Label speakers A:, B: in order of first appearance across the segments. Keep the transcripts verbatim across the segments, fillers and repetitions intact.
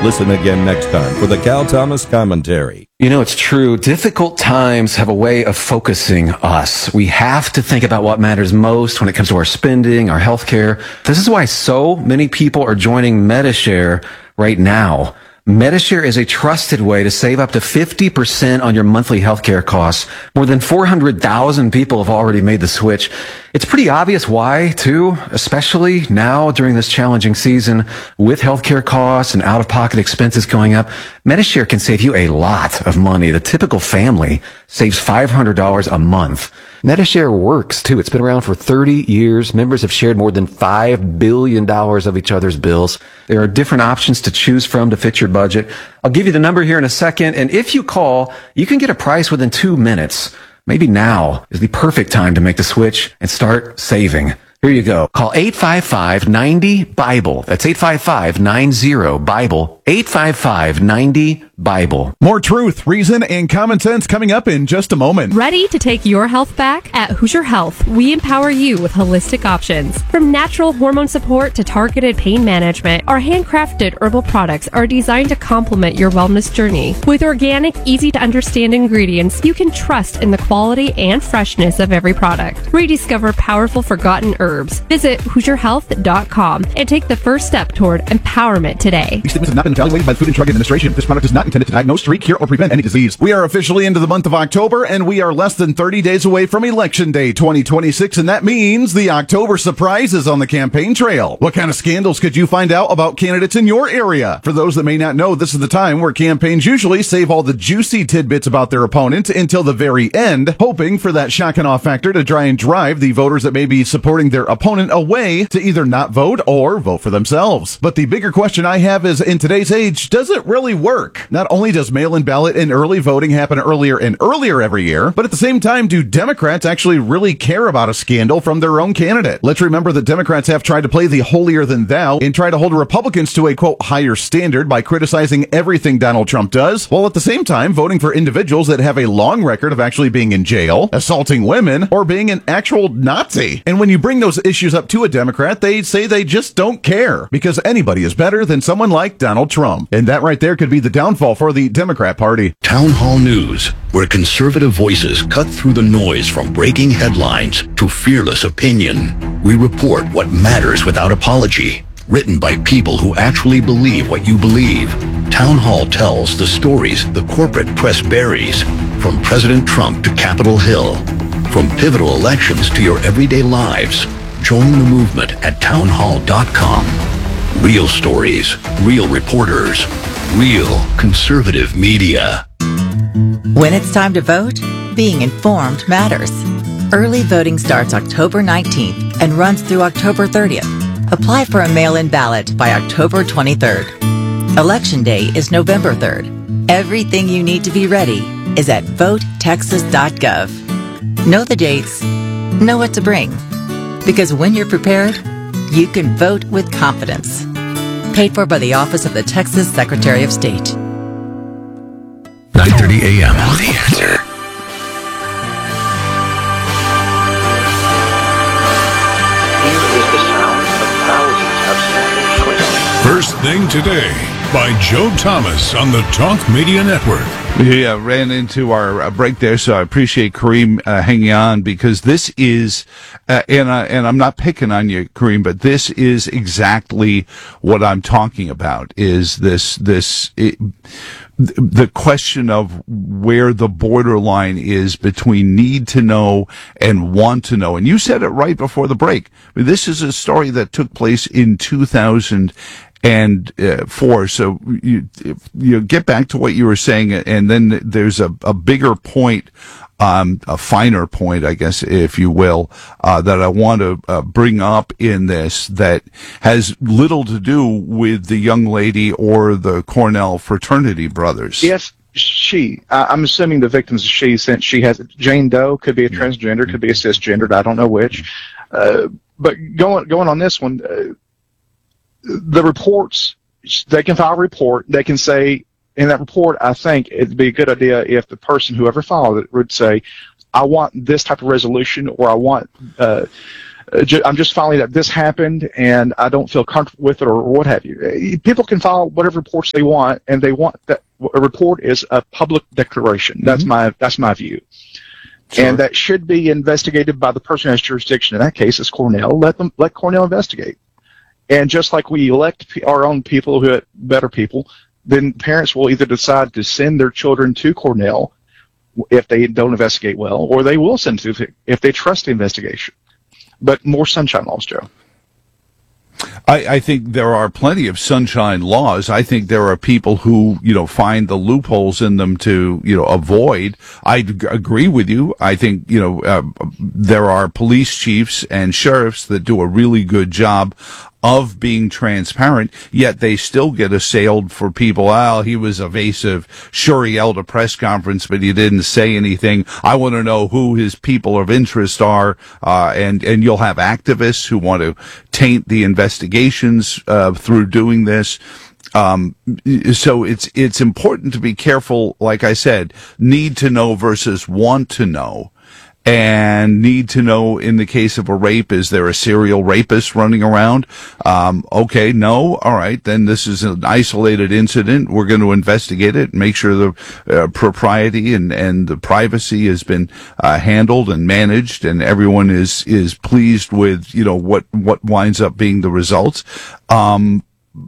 A: Listen again next time for the Cal Thomas Commentary.
B: You know, it's true. Difficult times have a way of focusing us. We have to think about what matters most when it comes to our spending, our health care. This is why so many people are joining Medi-Share right now. Medi-Share is a trusted way to save up to fifty percent on your monthly healthcare costs. More than four hundred thousand people have already made the switch. It's pretty obvious why, too, especially now during this challenging season with healthcare costs and out-of-pocket expenses going up. Medi-Share can save you a lot of money. The typical family saves five hundred dollars a month. Medi-Share works, too. It's been around for thirty years. Members have shared more than five billion dollars of each other's bills. There are different options to choose from to fit your budget. I'll give you the number here in a second, and if you call, you can get a price within two minutes. Maybe now is the perfect time to make the switch and start saving. Here you go. Call eight five five, nine zero, BIBLE. That's eight five five, nine zero, BIBLE. eight five five, nine zero, BIBLE.
C: More truth, reason, and common sense coming up in just a moment.
D: Ready to take your health back? At Hoosier Health, we empower you with holistic options. From natural hormone support to targeted pain management, our handcrafted herbal products are designed to complement your wellness journey. With organic, easy-to-understand ingredients, you can trust in the quality and freshness of every product. Rediscover powerful forgotten herbs. Visit Hoosier Health dot com and take the first step toward empowerment today.
C: These statements have not been evaluated by the Food and Drug Administration. This product is not intended to diagnose, treat, cure, or prevent any disease. We are officially into the month of October, and we are less than thirty days away from Election Day twenty twenty-six, and that means the October surprise is on the campaign trail. What kind of scandals could you find out about candidates in your area? For those that may not know, this is the time where campaigns usually save all the juicy tidbits about their opponent until the very end, hoping for that shock and awe factor to try and drive the voters that may be supporting their opponent away to either not vote or vote for themselves. But the bigger question I have is, in today's age, does it really work? Not only does mail-in ballot and early voting happen earlier and earlier every year, but at the same time, do Democrats actually really care about a scandal from their own candidate? Let's remember that Democrats have tried to play the holier-than-thou and try to hold Republicans to a, quote, higher standard by criticizing everything Donald Trump does, while at the same time voting for individuals that have a long record of actually being in jail, assaulting women, or being an actual Nazi. And when you bring those issues up to a Democrat, they say they just don't care because anybody is better than someone like Donald Trump. And that right there could be the downfall for the Democrat Party.
E: Town Hall News, where conservative voices cut through the noise from breaking headlines to fearless opinion. We report what matters without apology. Written by people who actually believe what you believe. Town Hall tells the stories the corporate press buries, from President Trump to Capitol Hill, from pivotal elections to your everyday lives. Join the movement at town hall dot com. Real stories, real reporters, real conservative media.
F: When it's time to vote, being informed matters. Early voting starts October nineteenth and runs through October thirtieth. Apply for a mail-in ballot by October twenty-third. Election Day is November third. Everything you need to be ready is at vote texas dot gov. Know the dates. Know what to bring. Because when you're prepared, you can vote with confidence. Paid for by the Office of the Texas Secretary of State.
E: nine thirty a.m. The Answer.
G: First Thing Today by Joe Thomas on the Talk Media Network.
H: We uh, ran into our uh, break there, so I appreciate Kareem uh, hanging on, because this is, uh, and, uh, and I'm not picking on you, Kareem, but this is exactly what I'm talking about, is this, this, it, the question of where the borderline is between need to know and want to know. And you said it right before the break. I mean, this is a story that took place in two thousand and uh, four. So you you get back to what you were saying, and then there's a, a bigger point, um, a finer point, I guess, if you will, uh, that I want to uh, bring up in this that has little to do with the young lady or the Cornell fraternity brothers.
I: Yes. She, I, I'm assuming the victim's a she, since she has Jane Doe, could be a transgender, could be a cisgendered, I don't know which. Uh, but going going on this one, uh, the reports, they can file a report. They can say in that report, I think it'd be a good idea if the person, whoever filed it, would say, I want this type of resolution, or I want uh, uh, ju- I'm just filing that this happened, and I don't feel comfortable with it, or what have you. People can file whatever reports they want, and they want that a report is a public declaration. Mm-hmm. That's my that's my view. Sure. And that should be investigated by the person who has jurisdiction. In that case, it's Cornell. Let them let Cornell investigate. And just like we elect our own people who are better people, then parents will either decide to send their children to Cornell if they don't investigate well, or they will send to if they trust the investigation. But more sunshine laws, Joe.
H: I, I think there are plenty of sunshine laws. I think there are people who, you know, find the loopholes in them to, you know, avoid. I agree with you. I think, you know, uh, there are police chiefs and sheriffs that do a really good job of being transparent, yet they still get assailed for people. Oh, he was evasive. Sure, he held a press conference, but he didn't say anything. I want to know who his people of interest are. Uh, and, and you'll have activists who want to taint the investigations, uh, through doing this. Um, so it's, it's important to be careful. Like I said, need to know versus want to know. And need to know in the case of a rape, is there a serial rapist running around? Um, okay, no. All right. Then this is an isolated incident. We're going to investigate it and make sure the uh, propriety and, and the privacy has been uh, handled and managed, and everyone is, is pleased with, you know, what, what winds up being the results. Um,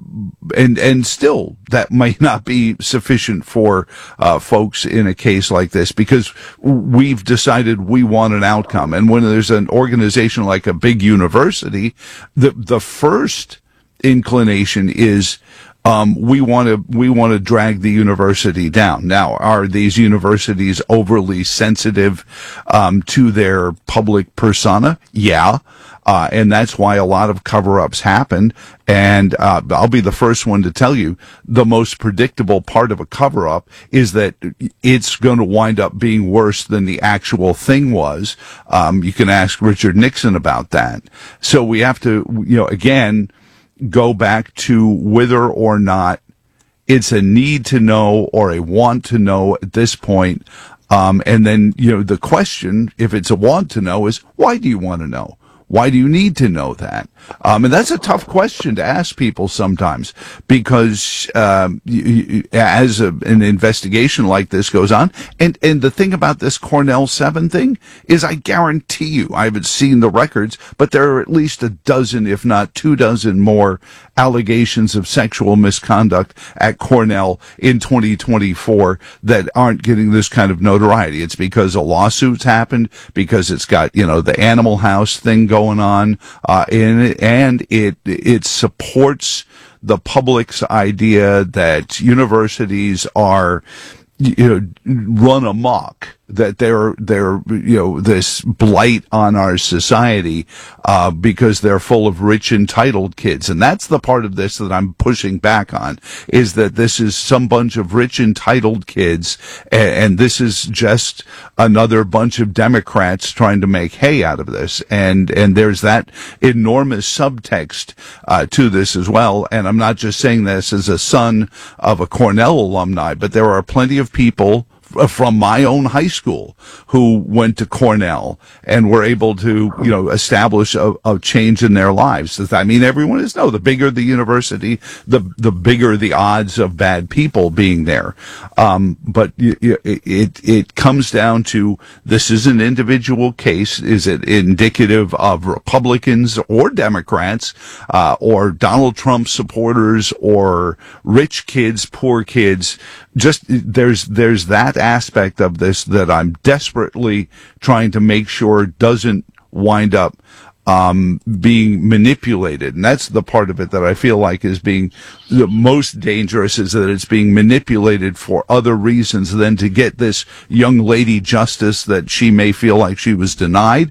H: And, and still, that might not be sufficient for, uh, folks in a case like this, because we've decided we want an outcome. And when there's an organization like a big university, the, the first inclination is, um, we want to, we want to drag the university down. Now, are these universities overly sensitive, um, to their public persona? Yeah. Uh, and that's why a lot of cover-ups happened. And, uh, I'll be the first one to tell you, the most predictable part of a cover-up is that it's going to wind up being worse than the actual thing was. Um, you can ask Richard Nixon about that. So we have to, you know, again, go back to whether or not it's a need to know or a want to know at this point. Um, and then, you know, the question, if it's a want to know, is why do you want to know? Why do you need to know that? Um, and that's a tough question to ask people sometimes, because um, you, you, as a, an investigation like this goes on, and, and the thing about this Cornell seven thing is, I guarantee you, I haven't seen the records, but there are at least a dozen, if not two dozen more allegations of sexual misconduct at Cornell in twenty twenty-four that aren't getting this kind of notoriety. It's because a lawsuit's happened, because it's got, you know, the Animal House thing going on, uh, in it, and it, it supports the public's idea that universities are, you know, run amok, that they're, they're, you know, this blight on our society, uh, because they're full of rich, entitled kids. And that's the part of this that I'm pushing back on, is that this is some bunch of rich, entitled kids, and, and this is just another bunch of Democrats trying to make hay out of this. And, and there's that enormous subtext, uh, to this as well. And I'm not just saying this as a son of a Cornell alumni, but there are plenty of people from my own high school who went to Cornell and were able to, you know, establish a, a change in their lives. I mean, everyone is, no, the bigger the university, the, the bigger the odds of bad people being there. Um, but it, it, it comes down to, this is an individual case. Is it indicative of Republicans or Democrats, uh, or Donald Trump supporters, or rich kids, poor kids? Just, there's, there's that aspect of this that I'm desperately trying to make sure doesn't wind up, um, being manipulated. And that's the part of it that I feel like is being the most dangerous, is that it's being manipulated for other reasons than to get this young lady justice that she may feel like she was denied,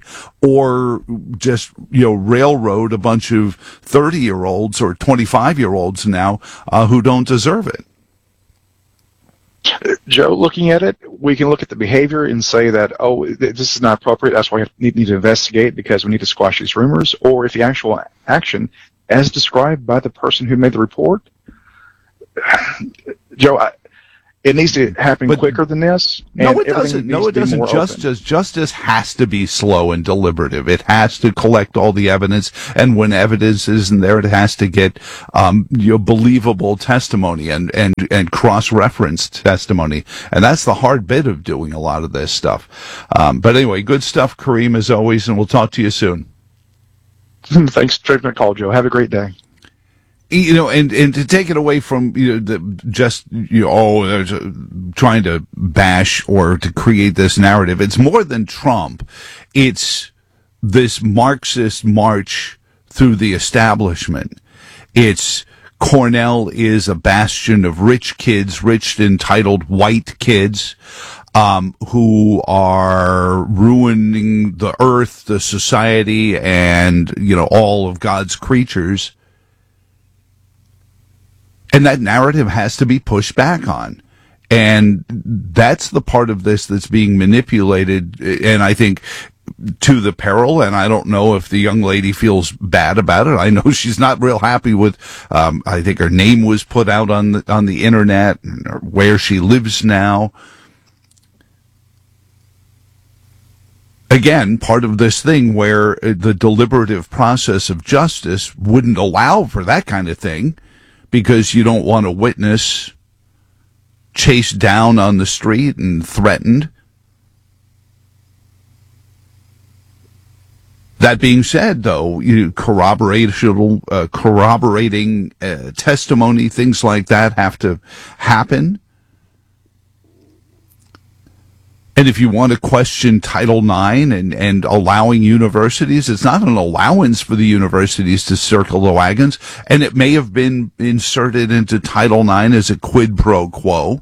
H: or just, you know, railroad a bunch of thirty year olds or twenty-five year olds now, uh, who don't deserve it.
I: Joe, looking at it, we can look at the behavior and say that, oh, this is not appropriate, that's why we need, need to investigate, because we need to squash these rumors. Or if the actual action, as described by the person who made the report, Joe, I, it needs to happen
H: But-
I: quicker than this.
H: No,
I: and
H: it
I: everything
H: doesn't.
I: needs
H: No,
I: to
H: it
I: be
H: doesn't.
I: more
H: Justice,
I: open.
H: justice has to be slow and deliberative. It has to collect all the evidence, and when evidence isn't there, it has to get um, you know, believable testimony and and and cross-referenced testimony. And that's the hard bit of doing a lot of this stuff. Um, but anyway, good stuff, Kareem, as always, and we'll talk to you soon.
I: Thanks for taking the call, Joe. Have a great day.
H: You know, and, and to take it away from, you know, the, just, you know, oh, there's a, trying to bash or to create this narrative. It's more than Trump. It's this Marxist march through the establishment. It's Cornell is a bastion of rich kids, rich, entitled white kids, um, who are ruining the earth, the society, and, you know, all of God's creatures. And that narrative has to be pushed back on. And that's the part of this that's being manipulated, and I think to the peril, and I don't know if the young lady feels bad about it. I know she's not real happy with, um, I think her name was put out on the, on the internet, where she lives now. Again, part of this thing where the deliberative process of justice wouldn't allow for that kind of thing, because you don't want a witness chased down on the street and threatened. That being said, though, you corroborational, uh, corroborating uh, testimony, things like that have to happen. And if you want to question Title nine and, and allowing universities, it's not an allowance for the universities to circle the wagons. And it may have been inserted into Title nine as a quid pro quo.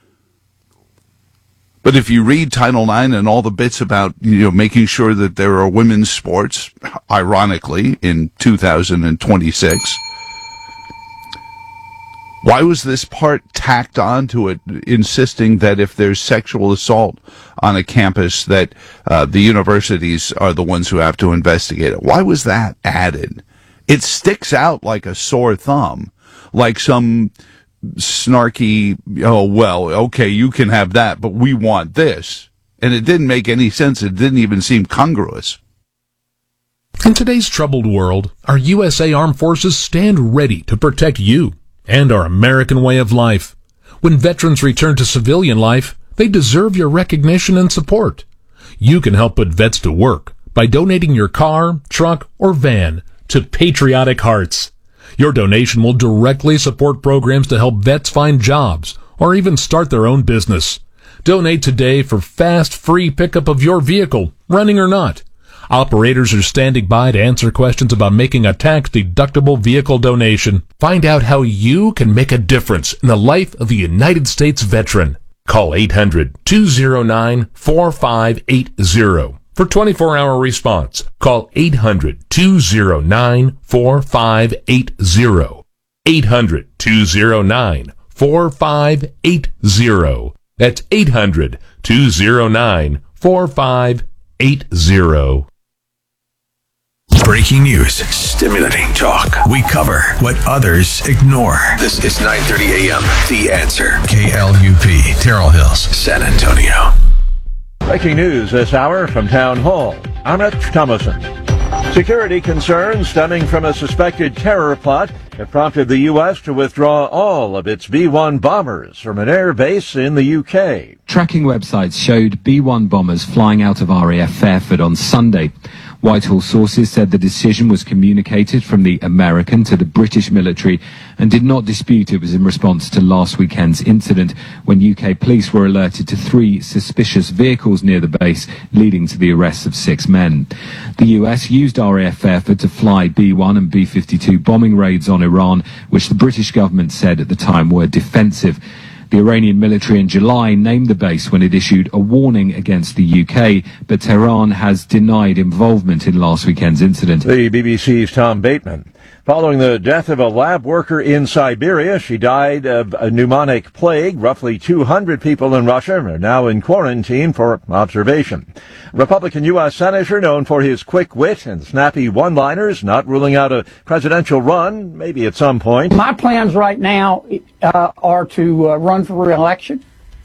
H: But if you read Title nine and all the bits about, you know, making sure that there are women's sports, ironically, in two thousand twenty-six, why was this part tacked onto it, insisting that if there's sexual assault on a campus, that uh, the universities are the ones who have to investigate it? Why was that added? It sticks out like a sore thumb, like some snarky, oh, well, okay, you can have that, but we want this. And it didn't make any sense. It didn't even seem congruous.
J: In today's troubled world, our U S A Armed Forces stand ready to protect you and our American way of life. When veterans return to civilian life, they deserve your recognition and support. You can help put vets to work by donating your car, truck, or van to Patriotic Hearts. Your donation will directly support programs to help vets find jobs or even start their own business. Donate today for fast, free pickup of your vehicle, running or not. Operators are standing by to answer questions about making a tax-deductible vehicle donation. Find out how you can make a difference in the life of a United States veteran. Call eight hundred, two oh nine, four five eight oh for twenty-four hour response. Call eight hundred, two oh nine, four five eight oh. eight hundred, two oh nine, four five eight oh. That's eight hundred, two oh nine, four five eight oh.
K: Breaking news, stimulating talk. We cover what others ignore.
L: This is nine thirty a.m. The Answer.
K: K L U P, Terrell Hills,
L: San Antonio.
M: Breaking news this hour from Town Hall. I'm Rich Thomason. Security concerns stemming from a suspected terror plot have prompted the U S to withdraw all of its B one bombers from an air base in the U K.
N: Tracking websites showed B one bombers flying out of R A F Fairford on Sunday. Whitehall sources said the decision was communicated from the American to the British military and did not dispute it was in response to last weekend's incident when U K police were alerted to three suspicious vehicles near the base, leading to the arrests of six men. The U S used R A F Fairford to fly B one and B fifty-two bombing raids on Iran, which the British government said at the time were defensive. The Iranian military in July named the base when it issued a warning against the U K, but Tehran has denied involvement in last weekend's incident.
M: The B B C's Tom Bateman. Following the death of a lab worker in Siberia, she died of a pneumonic plague. Roughly two hundred people in Russia are now in quarantine for observation. Republican U S Senator known for his quick wit and snappy one-liners, not ruling out a presidential run, maybe at some point.
O: My plans right now uh, are to uh, run for re-election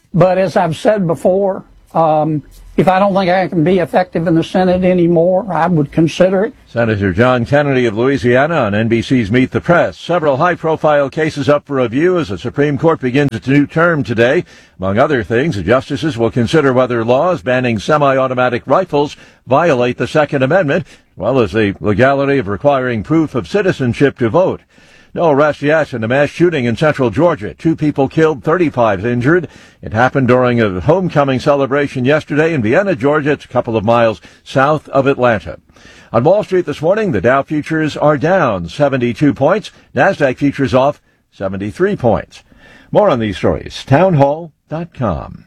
O: But as I've said before, um, if I don't think I can be effective in the Senate anymore, I would consider it.
M: Senator John Kennedy of Louisiana on N B C's Meet the Press. Several high-profile cases up for review as the Supreme Court begins its new term today. Among other things, the justices will consider whether laws banning semi-automatic rifles violate the Second Amendment, as well as the legality of requiring proof of citizenship to vote. No arrests yet in a mass shooting in central Georgia. Two people killed, thirty-five injured. It happened during a homecoming celebration yesterday in Vienna, Georgia. It's a couple of miles south of Atlanta. On Wall Street this morning, the Dow futures are down seventy-two points. NASDAQ futures off seventy-three points. More on these stories, townhall dot com.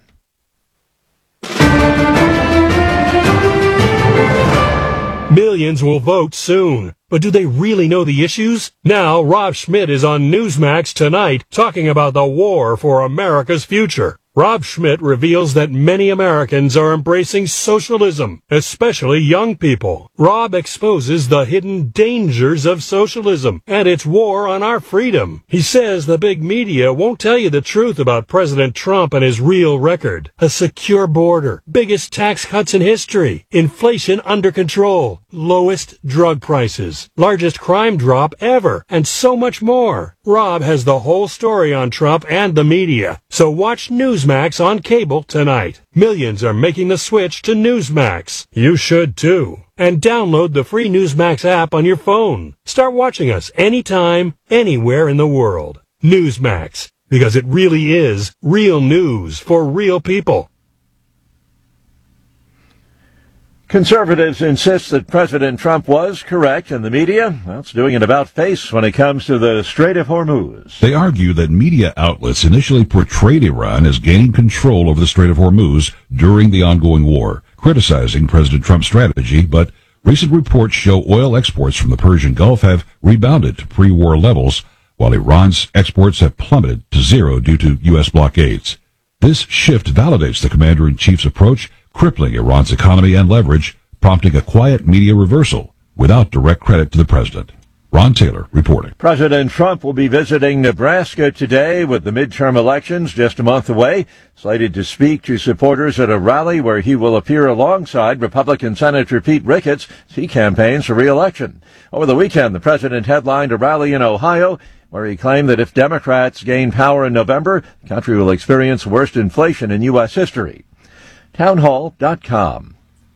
P: Millions will vote soon. But do they really know the issues? Now, Rob Schmidt is on Newsmax tonight talking about the war for America's future. Rob Schmidt reveals that many Americans are embracing socialism, especially young people. Rob exposes the hidden dangers of socialism and its war on our freedom. He says the big media won't tell you the truth about President Trump and his real record. A secure border, biggest tax cuts in history, inflation under control, lowest drug prices, largest crime drop ever, and so much more. Rob has the whole story on Trump and the media. So watch Newsmax on cable tonight. Millions are making the switch to Newsmax. You should too. And download the free Newsmax app on your phone. Start watching us anytime, anywhere in the world. Newsmax, because it really is real news for real people.
M: Conservatives insist that President Trump was correct, and the media, well, it's doing an about-face when it comes to the Strait of Hormuz.
Q: They argue that media outlets initially portrayed Iran as gaining control over the Strait of Hormuz during the ongoing war, criticizing President Trump's strategy, but recent reports show oil exports from the Persian Gulf have rebounded to pre-war levels, while Iran's exports have plummeted to zero due to U S blockades. This shift validates the commander-in-chief's approach, crippling Iran's economy and leverage, prompting a quiet media reversal without direct credit to the president. Ron Taylor reporting.
M: President Trump will be visiting Nebraska today with the midterm elections just a month away, slated to speak to supporters at a rally where he will appear alongside Republican Senator Pete Ricketts as he campaigns for re-election. Over the weekend, the president headlined a rally in Ohio where he claimed that if Democrats gain power in November, the country will experience worst inflation in U S history. townhall dot com.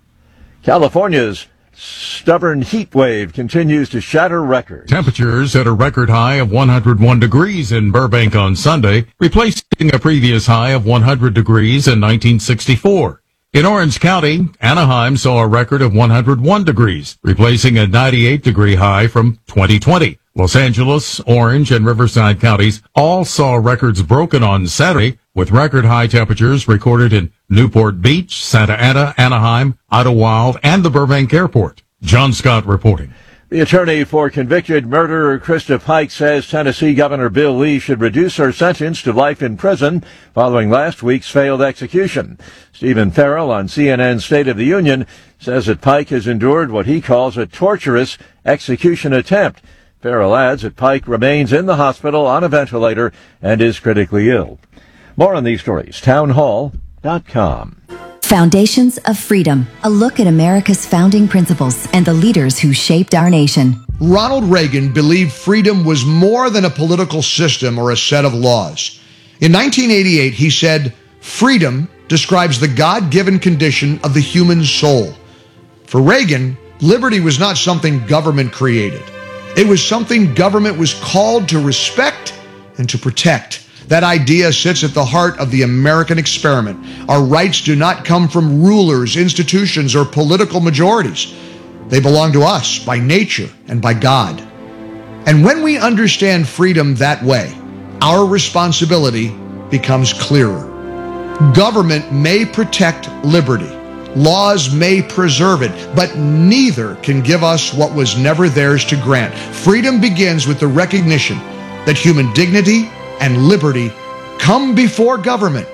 M: California's stubborn heat wave continues to shatter records.
R: Temperatures at a record high of one hundred one degrees in Burbank on Sunday, replacing a previous high of one hundred degrees in nineteen sixty-four. In Orange County, Anaheim saw a record of one hundred one degrees, replacing a ninety-eight degree high from twenty twenty. Los Angeles, Orange, and Riverside counties all saw records broken on Saturday, with record high temperatures recorded in Newport Beach, Santa Ana, Anaheim, Idlewild, and the Burbank Airport. John Scott reporting.
M: The attorney for convicted murderer Krista Pike says Tennessee Governor Bill Lee should reduce her sentence to life in prison following last week's failed execution. Stephen Farrell on C N N's State of the Union says that Pike has endured what he calls a torturous execution attempt. Farrell adds that Pike remains in the hospital on a ventilator and is critically ill. More on these stories, townhall dot com.
S: Foundations of Freedom, a look at America's founding principles and the leaders who shaped our nation.
T: Ronald Reagan believed freedom was more than a political system or a set of laws. In nineteen eighty-eight, he said, "Freedom describes the God-given condition of the human soul." For Reagan, liberty was not something government created. It was something government was called to respect and to protect. That idea sits at the heart of the American experiment. Our rights do not come from rulers, institutions, or political majorities. They belong to us by nature and by God. And when we understand freedom that way, our responsibility becomes clearer. Government may protect liberty. Laws may preserve it, but neither can give us what was never theirs to grant. Freedom begins with the recognition that human dignity and liberty come before government,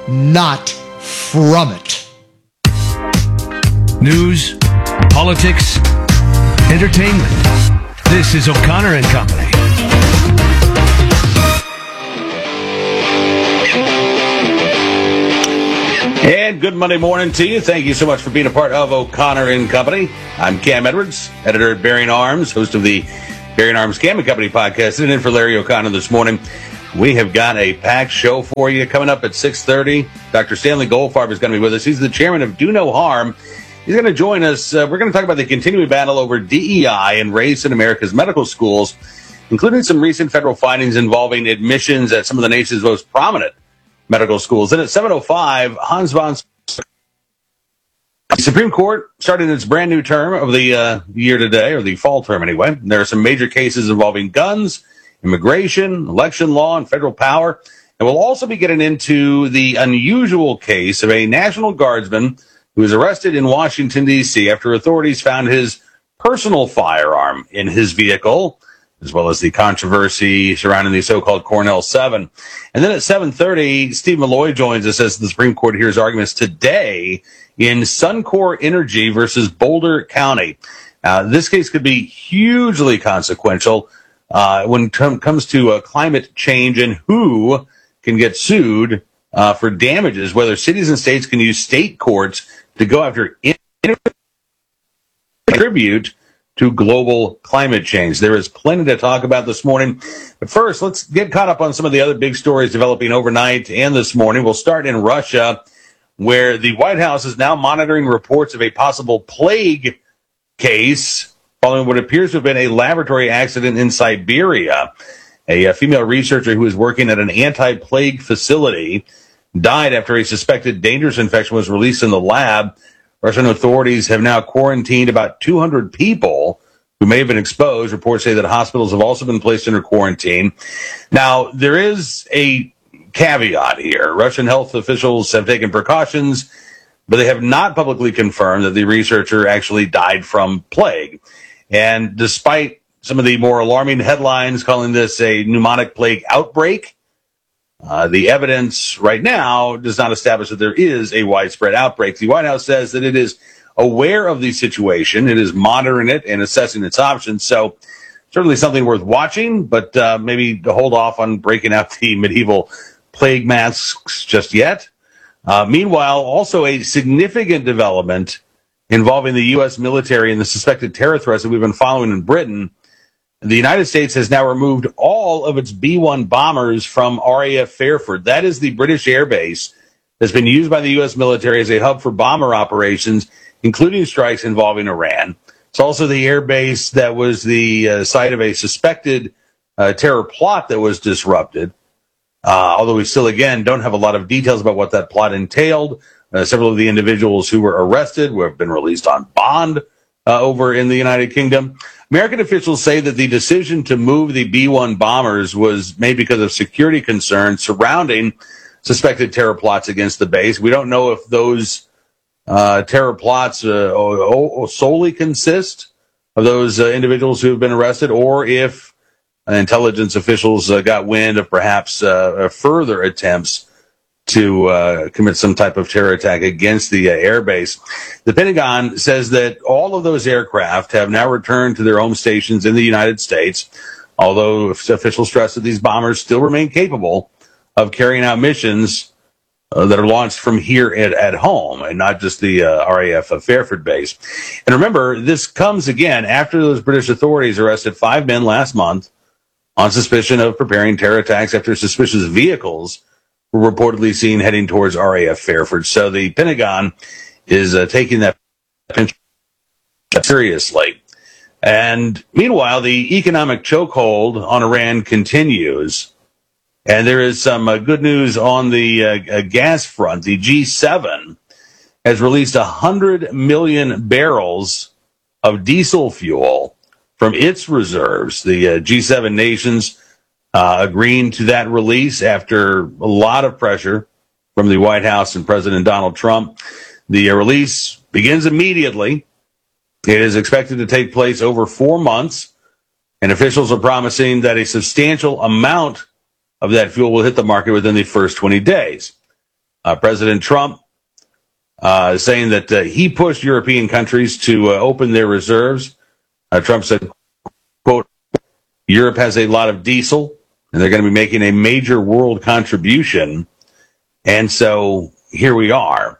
T: not from it.
K: News, politics, entertainment. This is O'Connor and Company.
U: And good Monday morning to you. Thank you so much for being a part of O'Connor and Company. I'm Cam Edwards, editor at Bearing Arms, host of the Bearing Arms Cam and Company podcast. Sitting in for Larry O'Connor this morning. We have got a packed show for you coming up at six thirty. Doctor Stanley Goldfarb is going to be with us. He's the chairman of Do No Harm. He's going to join us. Uh, we're going to talk about the continuing battle over D E I and race in America's medical schools, including some recent federal findings involving admissions at some of the nation's most prominent medical schools. And at seven oh five, Hans von the Supreme Court started its brand new term of the uh, year today, or the fall term anyway. There are some major cases involving guns, immigration, election law, and federal power. And we'll also be getting into the unusual case of a National Guardsman who was arrested in Washington, D C after authorities found his personal firearm in his vehicle, as well as the controversy surrounding the so-called Cornell seven. And then at seven thirty, Steve Malloy joins us as the Supreme Court hears arguments today in Suncor Energy versus Boulder County. Uh, this case could be hugely consequential uh, when it com- comes to uh, climate change and who can get sued uh, for damages, whether cities and states can use state courts to go after in- contribute to global climate change. There is plenty to talk about this morning. But first, let's get caught up on some of the other big stories developing overnight and this morning. We'll start in Russia, where the White House is now monitoring reports of a possible plague case following what appears to have been a laboratory accident in Siberia. A, a female researcher who was working at an anti-plague facility died after a suspected dangerous infection was released in the lab. Russian authorities have now quarantined about two hundred people who may have been exposed. Reports say that hospitals have also been placed under quarantine. Now, there is a caveat here. Russian health officials have taken precautions, but they have not publicly confirmed that the researcher actually died from plague. And despite some of the more alarming headlines calling this a pneumonic plague outbreak, Uh, the evidence right now does not establish that there is a widespread outbreak. The White House says that it is aware of the situation. It is monitoring it and assessing its options. So certainly something worth watching, but uh, maybe to hold off on breaking out the medieval plague masks just yet. Uh, meanwhile, also a significant development involving the U S military and the suspected terror threats that we've been following in Britain. The United States has now removed all of its B one bombers from R A F Fairford. That is the British air base that's been used by the U S military as a hub for bomber operations, including strikes involving Iran. It's also the air base that was the uh, site of a suspected uh, terror plot that was disrupted. Uh, although we still, again, don't have a lot of details about what that plot entailed. Uh, several of the individuals who were arrested have been released on bond uh, over in the United Kingdom. American officials say that the decision to move the B one bombers was made because of security concerns surrounding suspected terror plots against the base. We don't know if those uh, terror plots uh, solely consist of those uh, individuals who have been arrested, or if uh, intelligence officials uh, got wind of perhaps uh, further attempts to uh, commit some type of terror attack against the uh, air base. The Pentagon says that all of those aircraft have now returned to their home stations in the United States, although officials stress that these bombers still remain capable of carrying out missions uh, that are launched from here at, at home, and not just the uh, R A F Fairford base. And remember, this comes again after those British authorities arrested five men last month on suspicion of preparing terror attacks after suspicious vehicles were reportedly seen heading towards R A F Fairford. So the Pentagon is uh, taking that seriously. And meanwhile, the economic chokehold on Iran continues. And there is some uh, good news on the uh, uh, gas front. The G seven has released one hundred million barrels of diesel fuel from its reserves. The uh, G seven nations Uh, agreeing to that release after a lot of pressure from the White House and President Donald Trump. The uh, release begins immediately. It is expected to take place over four months, and officials are promising that a substantial amount of that fuel will hit the market within the first twenty days. Uh, President Trump uh, is saying that uh, he pushed European countries to uh, open their reserves. Uh, Trump said, quote, Europe has a lot of diesel, and they're going to be making a major world contribution. And so here we are.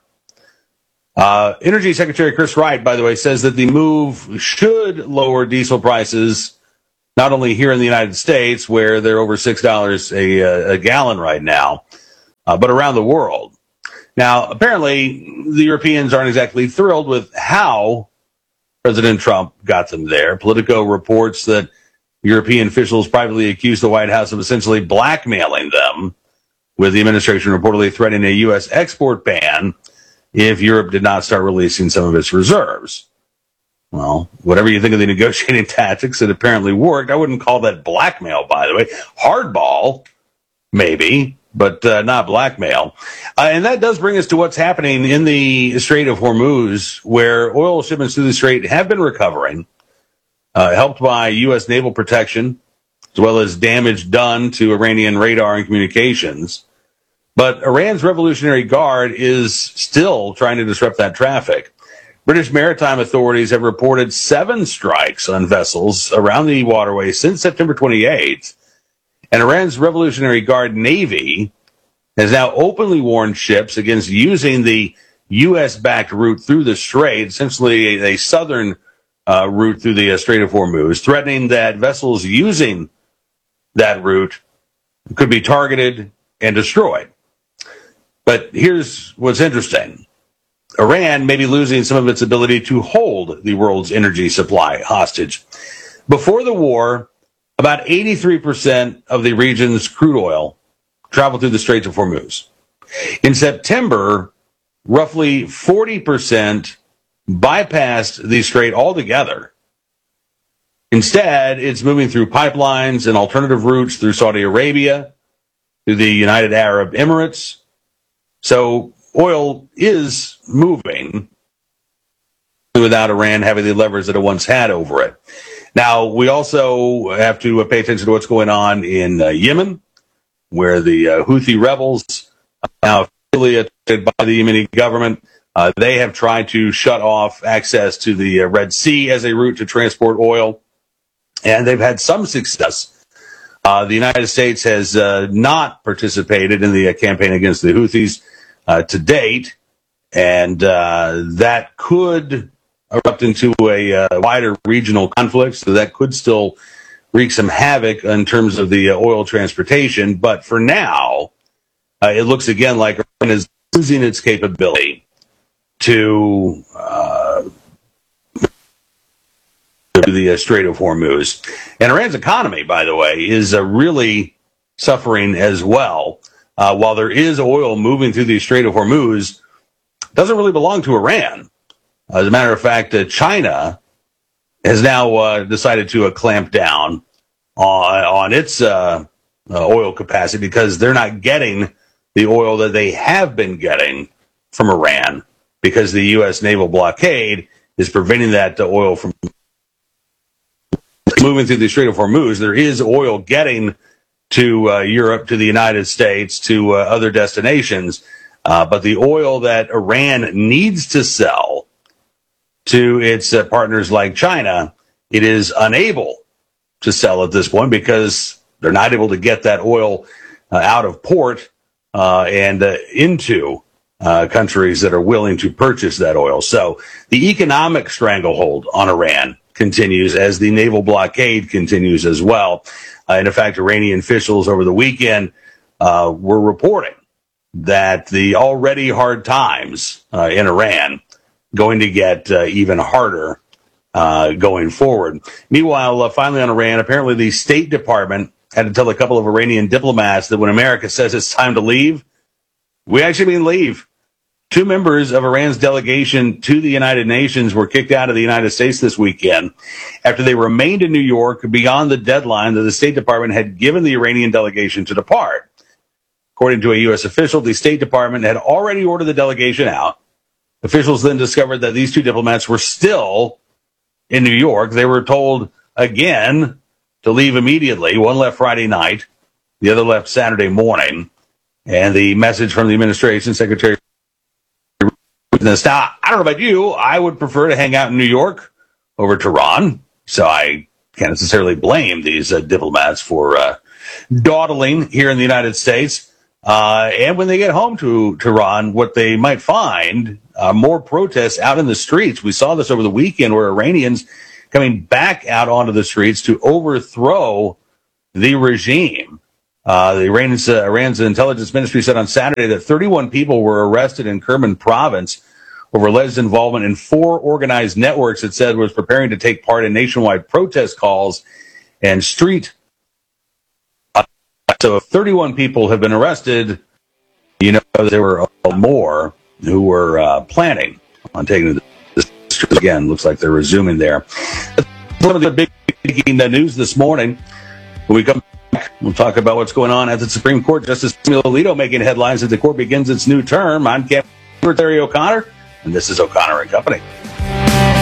U: Uh, Energy Secretary Chris Wright, by the way, says that the move should lower diesel prices, not only here in the United States, where they're over six dollars a, a gallon right now, uh, but around the world. Now, apparently, the Europeans aren't exactly thrilled with how President Trump got them there. Politico reports that European officials privately accused the White House of essentially blackmailing them, with the administration reportedly threatening a U S export ban if Europe did not start releasing some of its reserves. Well, whatever you think of the negotiating tactics, it apparently worked. I wouldn't call that blackmail, by the way. Hardball, maybe, but uh, not blackmail. Uh, and that does bring us to what's happening in the Strait of Hormuz, where oil shipments through the strait have been recovering, uh, helped by U S naval protection, as well as damage done to Iranian radar and communications. But Iran's Revolutionary Guard is still trying to disrupt that traffic. British maritime authorities have reported seven strikes on vessels around the waterway since September twenty-eighth. And Iran's Revolutionary Guard Navy has now openly warned ships against using the U S-backed route through the strait, essentially a, a southern uh, route through the uh, Strait of Hormuz, threatening that vessels using that route could be targeted and destroyed. But here's what's interesting. Iran may be losing some of its ability to hold the world's energy supply hostage. Before the war, about eighty-three percent of the region's crude oil traveled through the Straits of Hormuz. In September, roughly forty percent bypassed the strait altogether. Instead, it's moving through pipelines and alternative routes through Saudi Arabia, through the United Arab Emirates. So oil is moving without Iran having the levers that it once had over it. Now, we also have to pay attention to what's going on in uh, Yemen, where the uh, Houthi rebels, uh, now affiliated by the Yemeni government, uh, they have tried to shut off access to the uh, Red Sea as a route to transport oil, and they've had some success. Uh, the United States has uh, not participated in the uh, campaign against the Houthis Uh, to date, and uh, that could erupt into a uh, wider regional conflict, so that could still wreak some havoc in terms of the uh, oil transportation. But for now, uh, it looks again like Iran is losing its capability to uh, the uh, Strait of Hormuz. And Iran's economy, by the way, is uh, really suffering as well. Uh, while there is oil moving through the Strait of Hormuz, it doesn't really belong to Iran. As a matter of fact, uh, China has now uh, decided to uh, clamp down on, on its uh, uh, oil capacity because they're not getting the oil that they have been getting from Iran because the U S naval blockade is preventing that uh, oil from moving through the Strait of Hormuz. There is oil getting to uh, Europe, to the United States, to uh, other destinations. Uh, but the oil that Iran needs to sell to its uh, partners like China, it is unable to sell at this point because they're not able to get that oil uh, out of port uh, and uh, into uh, countries that are willing to purchase that oil. So the economic stranglehold on Iran continues as the naval blockade continues as well. Uh, and in fact, Iranian officials over the weekend uh, were reporting that the already hard times uh, in Iran going to get uh, even harder uh, going forward. Meanwhile, uh, finally on Iran, apparently the State Department had to tell a couple of Iranian diplomats that when America says it's time to leave, we actually mean leave. Two members of Iran's delegation to the United Nations were kicked out of the United States this weekend after they remained in New York beyond the deadline that the State Department had given the Iranian delegation to depart. According to a U S official, the State Department had already ordered the delegation out. Officials then discovered that these two diplomats were still in New York. They were told again to leave immediately. One left Friday night, the other left Saturday morning. And the message from the administration secretary. Now, I don't know about you. I would prefer to hang out in New York over Tehran. So I can't necessarily blame these uh, diplomats for uh, dawdling here in the United States. Uh, and when they get home to Tehran, what they might find uh, more protests out in the streets. We saw this over the weekend where Iranians coming back out onto the streets to overthrow the regime. Uh, the Iran's, uh, Iran's intelligence ministry said on Saturday that thirty-one people were arrested in Kerman province over alleged involvement in four organized networks it said was preparing to take part in nationwide protest calls and street. Uh, so if thirty-one people have been arrested, you know there were more who were uh, planning on taking the street again. Looks like they're resuming there. One of the big the news this morning. When we come back, we'll talk about what's going on at the Supreme Court. Justice Samuel Alito making headlines as the court begins its new term. I'm Captain Secretary O'Connor, and this is O'Connor and Company.